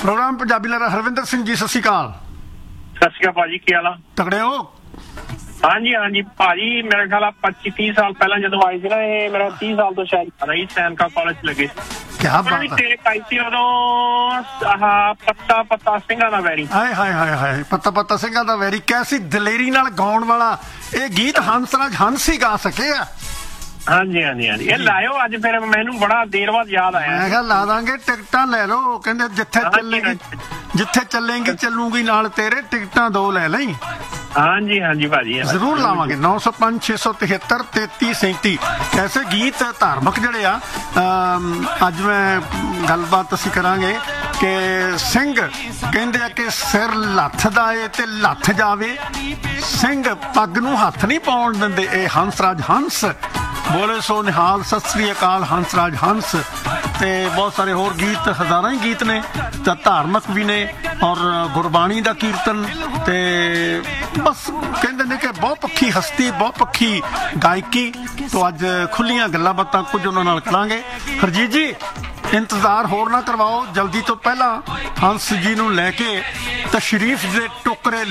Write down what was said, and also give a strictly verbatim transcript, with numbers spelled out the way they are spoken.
Programme Punjabi ਲਹਿਰਾ ਹਰਵਿੰਦਰ ਸਿੰਘ ਜੀ, ਸਤਿ ਸ਼੍ਰੀ ਅਕਾਲ। ਸਤਿ ਸ਼੍ਰੀ ਅਕਾਲ ਭਾਜੀ, ਕੀ ਹਾਲ ਆ? ਤਕੜੇ ਹੋ? ਹਾਂਜੀ ਹਾਂਜੀ ਭਾਜੀ, ਮੇਰਾ ਖਿਆਲ ਆ ਪੱਚੀ ਤੀਹ ਸਾਲ ਪਹਿਲਾਂ ਜਦੋਂ ਆਈ ਸੀ ਨਾ, ਇਹ ਮੇਰਾ ਤੀਹ ਸਾਲ ਤੋਂ ਸ਼ਾਇਦ ਜ਼ਿਆਦਾ ਹੀ ਸੈਨਿਕਾ ਕਾਲਜ ਚ ਲੱਗੇ। ਕਿਆ ਬਾਤ ਹੈ। ਟੇਕ ਆਈ ਸੀ ਉਦੋਂ, ਆਹ ਪੱਤਾ ਪੱਤਾ ਸਿੰਘਾਂ ਦਾ ਵੈਰੀ। ਹਾਏ ਹਾਏ ਹਾਏ ਹਾਏ, ਪੱਤਾ ਪੱਤਾ ਸਿੰਘਾਂ ਦਾ ਵੈਰੀ। ਕੈਸੀ ਦਲੇਰੀ ਨਾਲ ਗਾਉਣ ਵਾਲਾ ਇਹ ਗੀਤ ਹੰਸਰਾਜ ਹੰਸ ਹੀ ਗਾ ਸਕੇ ਆ। ਹਾਂਜੀ ਹਾਂਜੀ ਹਾਂਜੀ, ਇਹ ਲਾਇਓ ਅੱਜ, ਫਿਰ ਮੈਨੂੰ ਬੜਾ ਦੇਰ ਬਾਅਦ ਯਾਦ ਆਇਆ। ਮੈਂ ਕਿਹਾ ਲਾ ਦਾਂਗੇ, ਟਿਕਟਾਂ ਲੈ ਲਓ। ਕਹਿੰਦੇ ਜਿੱਥੇ ਚੱਲੇਗੀ ਜਿੱਥੇ ਚੱਲੇਗੀ ਚੱਲੂਗੀ ਨਾਲ ਤੇਰੇ, ਟਿਕਟਾਂ ਦੋ ਲੈ ਲਈ। ਹਾਂਜੀ ਹਾਂਜੀ ਭਾਜੀ, ਜ਼ਰੂਰ ਲਾਵਾਂਗੇ। ਨੌ ਸੌ ਪੰਜ ਛੇ ਸੌ ਤਿਹੱਤਰ ਤੇਤੀ ਸੈਂਤੀ ਐਸੇ ਗੀਤ ਧਾਰਮਿਕ ਜਿਹੜੇ ਆ। ਅੱਜ ਮੈਂ ਗੱਲਬਾਤ ਅਸੀਂ ਕਰਾਂਗੇ ਕਿ ਸਿੰਘ ਕਹਿੰਦੇ ਆ ਕਿ ਸਿਰ ਲੱਥਦਾ ਏ ਤੇ ਲੱਥ ਜਾਵੇ, ਸਿੰਘ ਪੱਗ ਨੂੰ ਹੱਥ ਨਹੀਂ ਪਾਉਣ ਦਿੰਦੇ। ਇਹ ਹੰਸਰਾਜ ਹੰਸ ਬੋਲੇ ਸੋ ਨਿਹਾਲ, ਸਤਿ ਸ੍ਰੀ ਅਕਾਲ ਹੰਸਰਾਜ ਹੰਸ। ਤੇ ਬਹੁਤ ਸਾਰੇ ਹੋਰ ਗੀਤ, ਹਜ਼ਾਰਾਂ ਹੀ ਗੀਤ ਨੇ ਤਾਂ ਧਾਰਮਿਕ ਵੀ ਨੇ, ਔਰ ਗੁਰਬਾਣੀ ਦਾ ਕੀਰਤਨ। ਤੇ ਬਸ ਕਹਿੰਦੇ ਨੇ ਕਿ ਬਹੁਤ ਪੱਖੀ ਹਸਤੀ, ਬਹੁਤ ਪੱਖੀ ਗਾਇਕੀ। ਤੋਂ ਅੱਜ ਖੁੱਲੀਆਂ ਗੱਲਾਂ ਬਾਤਾਂ ਕੁਝ ਉਹਨਾਂ ਨਾਲ ਕਰਾਂਗੇ। ਹਰਜੀਤ ਜੀ, ਇੰਤਜ਼ਾਰ ਹੋਰ ਨਾ ਕਰਵਾਓ, ਜਲਦੀ ਤੋਂ ਪਹਿਲਾਂ ਹੰਸ ਜੀ ਨੂੰ ਲੈ ਕੇ ਤਸ਼ਰੀਫ ਦੇ ਟੋਕਰੇ